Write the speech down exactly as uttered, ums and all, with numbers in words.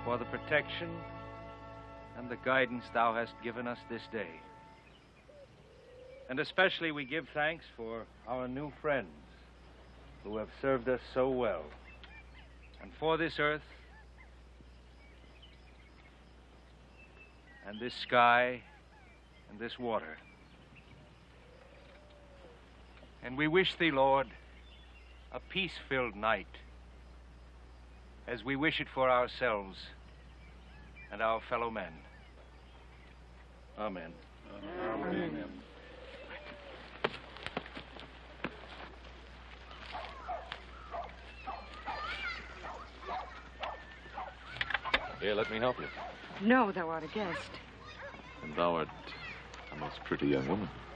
for the protection and the guidance thou hast given us this day. And especially we give thanks for our new friends who have served us so well. And for this earth and this sky and this water. And we wish thee, Lord, a peace-filled night as we wish it for ourselves and our fellow men. Amen. Amen. Amen. Here, let me help you. No, thou art a guest. And thou art a most pretty young woman.